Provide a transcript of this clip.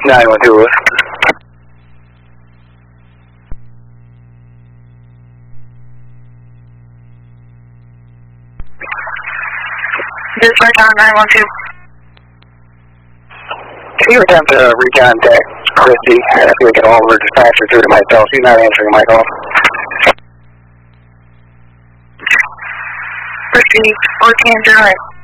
912. Dispatch on 912. Can you attempt to recontact Christy? I feel like all of her dispatcher through to myself. She's not answering my call. Christy, 1409.